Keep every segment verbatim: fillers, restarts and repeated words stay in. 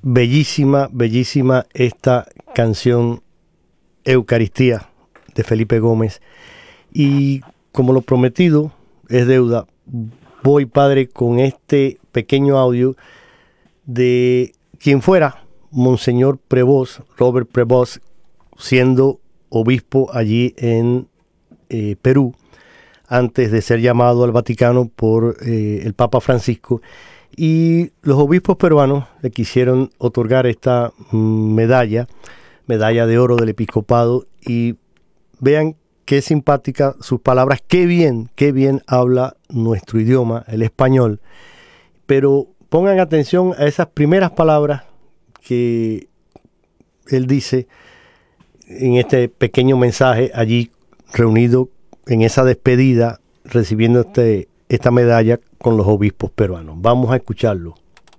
bellísima, bellísima esta canción Eucaristía de Felipe Gómez. Y como lo prometido es deuda, voy, Padre, con este pequeño audio de quien fuera Monseñor Prevost, Robert Prevost, siendo obispo allí en eh, Perú, antes de ser llamado al Vaticano por eh, el Papa Francisco. Y los obispos peruanos le quisieron otorgar esta mm, medalla, medalla de oro del episcopado, y vean qué simpática sus palabras, qué bien, qué bien habla nuestro idioma, el español. Pero pongan atención a esas primeras palabras que él dice en este pequeño mensaje allí reunido en esa despedida, recibiendo este, esta medalla con los obispos peruanos. Vamos a escucharlo.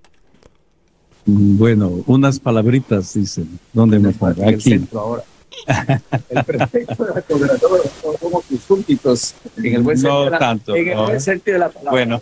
Bueno, unas palabritas dicen. ¿Dónde me pongo? Aquí. El ahora. El prefecto de la congregación somos sus súbditos en el buen sentido, no de la, tanto, en el no. buen sentido de la palabra. Bueno.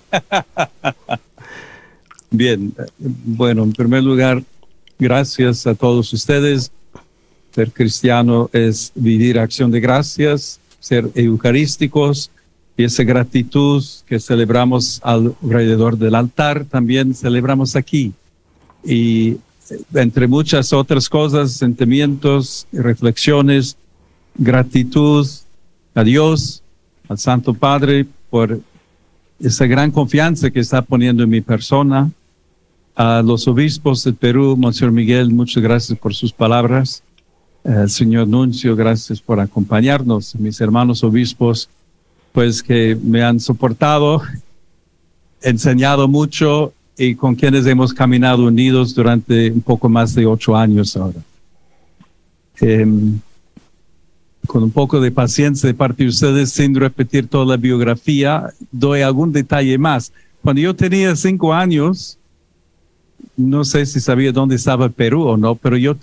Bien, bueno, en primer lugar, gracias a todos ustedes. Ser cristiano es vivir acción de gracias, ser eucarísticos, y esa gratitud que celebramos alrededor del altar también celebramos aquí. Y entre muchas otras cosas, sentimientos, reflexiones, gratitud a Dios, al Santo Padre, por esa gran confianza que está poniendo en mi persona. A los obispos de Perú, Monseñor Miguel, muchas gracias por sus palabras. Eh, señor Nuncio, gracias por acompañarnos. Mis hermanos obispos, pues que me han soportado, enseñado mucho y con quienes hemos caminado unidos durante un poco más de ocho años ahora. Eh, con un poco de paciencia de parte de ustedes, sin repetir toda la biografía, doy algún detalle más. Cuando yo tenía cinco años, no sé si sabía dónde estaba Perú o no, pero yo